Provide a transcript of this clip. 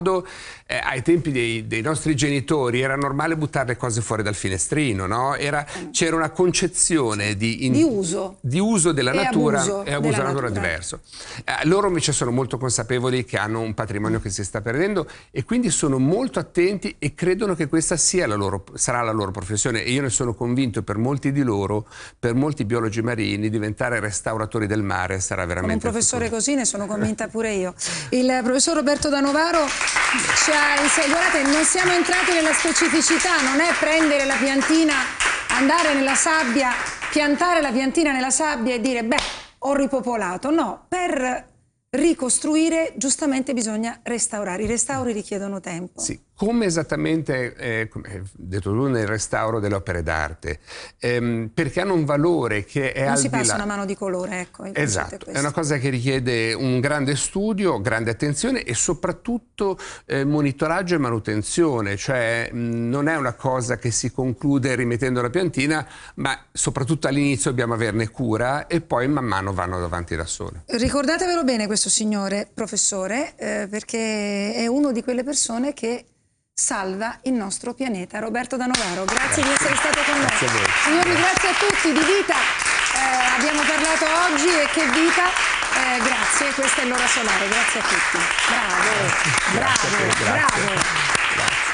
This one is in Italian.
Ai tempi dei nostri genitori era normale buttare le cose fuori dal finestrino, no? C'era una concezione di uso della natura e abuso della natura diverso. Loro invece sono molto consapevoli che hanno un patrimonio che si sta perdendo e quindi sono molto attenti e credono che questa sarà la loro professione, e io ne sono convinto. Per molti di loro, per molti biologi marini, diventare restauratori del mare sarà veramente un professore così, ne sono convinta pure io. Il professor Roberto Da Novaro ci ha insegnato, guardate, non siamo entrati nella specificità, non è prendere la piantina, andare nella sabbia, piantare la piantina nella sabbia e dire beh, ho ripopolato. No, per ricostruire giustamente bisogna restaurare. I restauri richiedono tempo. Sì, come esattamente, come hai detto tu, nel restauro delle opere d'arte, perché hanno un valore che è non al di là. Non si passa una mano di colore, ecco. Esatto, è una cosa che richiede un grande studio, grande attenzione e soprattutto monitoraggio e manutenzione, cioè non è una cosa che si conclude rimettendo la piantina, ma soprattutto all'inizio dobbiamo averne cura e poi man mano vanno avanti da sole. Ricordatevelo bene questo signore, professore, perché è uno di quelle persone che salva il nostro pianeta. Roberto Da Novaro, grazie di essere stato con noi. Signori, grazie a tutti. Di vita abbiamo parlato oggi, e che vita. Grazie, questa è l'ora solare. Grazie a tutti. Bravo, bravo, bravo.